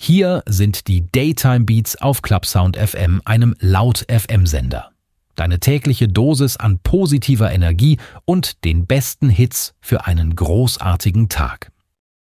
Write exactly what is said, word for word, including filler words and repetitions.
Hier sind die Daytime Beats auf Clubsound F M, einem Laut-F M-Sender. Deine tägliche Dosis an positiver Energie und den besten Hits für einen großartigen Tag.